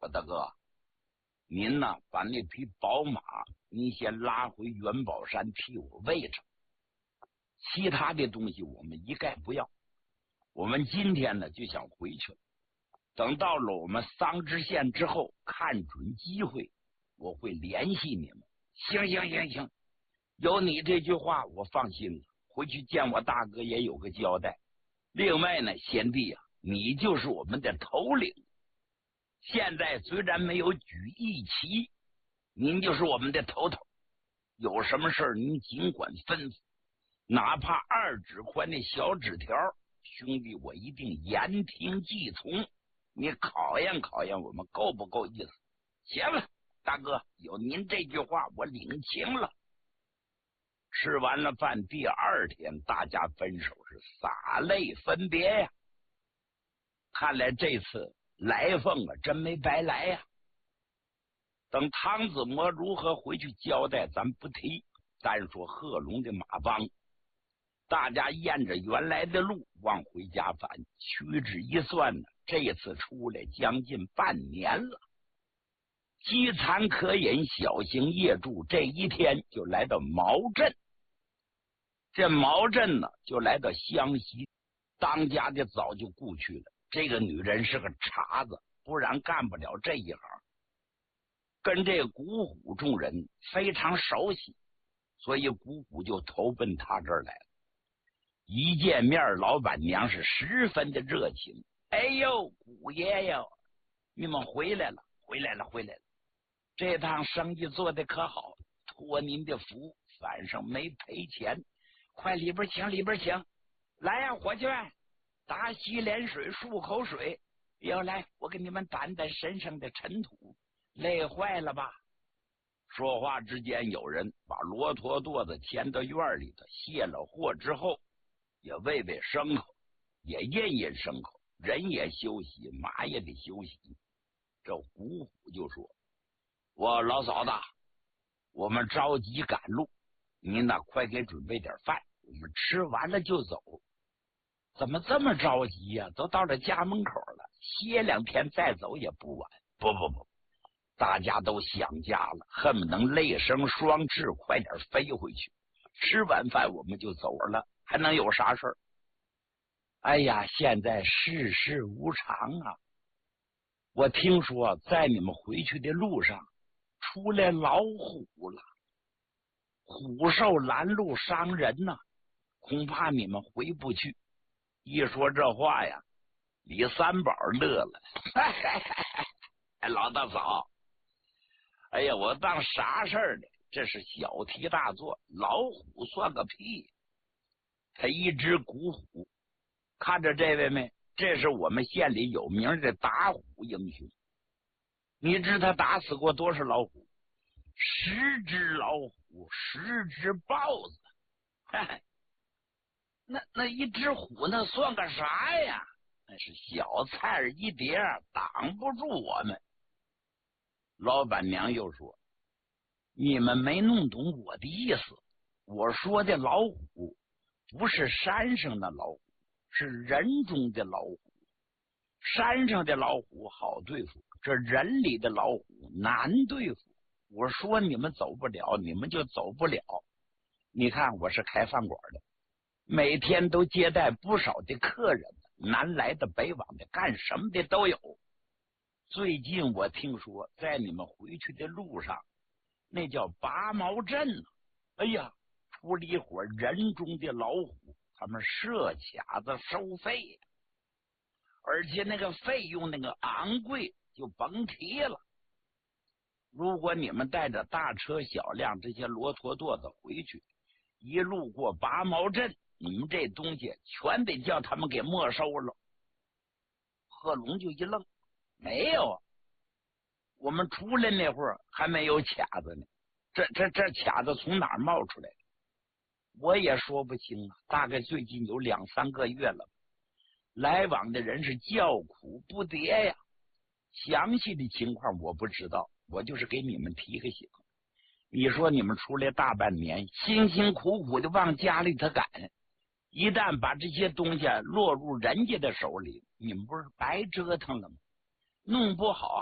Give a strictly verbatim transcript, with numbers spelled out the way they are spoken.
说大哥，您呢把那匹宝马你先拉回元宝山替我喂着，其他的东西我们一概不要。我们今天呢就想回去了，等到了我们桑植县之后，看准机会我会联系你们。行行行行，有你这句话我放心了，回去见我大哥也有个交代。另外呢，贤弟啊，你就是我们的头领，现在虽然没有举义旗，您就是我们的头头，有什么事您尽管吩咐，哪怕二指宽的小纸条，兄弟我一定言听计从。你考验考验我们够不够意思？行了，大哥，有您这句话我领情了。吃完了饭，第二天大家分手是洒泪分别呀。看来这次来凤啊真没白来呀。等汤子模如何回去交代咱不提，单说贺龙的马帮，大家沿着原来的路往回家返，屈指一算呢，这次出来将近半年了。饥餐可饮，小行夜住，这一天就来到毛镇。这毛镇呢就来到湘西，当家的早就故去了，这个女人是个茬子，不然干不了这一行，跟这古虎众人非常熟悉，所以古虎就投奔他这儿来了。一见面，老板娘是十分的热情。哎呦，古爷爷，你们回来了，回来了，回来了！这趟生意做得可好，托您的福，反正没赔钱。快里边请，里边请！来呀、啊，伙计们，打洗脸水，漱口水。要来，我给你们掸掸身上的尘土，累坏了吧？说话之间，有人把骆驼垛子牵到院里头，卸了货之后，也喂喂牲口，也印印牲口，人也休息，马也得休息。这虎虎就说：“我老嫂子，我们着急赶路，您呢快给准备点饭，我们吃完了就走。”怎么这么着急呀、啊？都到了家门口了，歇两天再走也不晚。不不不，大家都想家了，恨不能泪生双翅，快点飞回去。吃完饭我们就走了，还能有啥事儿？哎呀，现在世事无常啊！我听说在你们回去的路上出来老虎了，虎兽拦路伤人呐、啊，恐怕你们回不去。一说这话呀，李三宝乐了，哎，老大嫂，哎呀，我当啥事儿呢？这是小题大做，老虎算个屁！他一只古虎，看着这位没？这是我们县里有名的打虎英雄。你知他打死过多少老虎？十只老虎，十只豹子。嘿嘿，那那一只虎那算个啥呀？那是小菜儿一碟，挡不住我们。老板娘又说：“你们没弄懂我的意思。我说的老虎不是山上的老虎，是人中的老虎。山上的老虎好对付，这人里的老虎难对付。我说你们走不了，你们就走不了。你看我是开饭馆的，每天都接待不少的客人，南来的北往的，干什么的都有。最近我听说在你们回去的路上，那叫拔毛镇呢、啊。哎呀，出了一伙人中的老虎，他们设卡子收费，而且那个费用那个昂贵，就甭提了。如果你们带着大车小辆这些骆驼垛子回去，一路过拔毛镇，你们这东西全得叫他们给没收了。贺龙就一愣，没有，我们出来那会儿还没有卡子呢，这这这卡子从哪儿冒出来的？我也说不清啊，大概最近有两三个月了，来往的人是叫苦不迭呀。详细的情况我不知道，我就是给你们提个醒。你说你们出来大半年，辛辛苦苦的往家里头赶，一旦把这些东西落入人家的手里，你们不是白折腾了吗？弄不好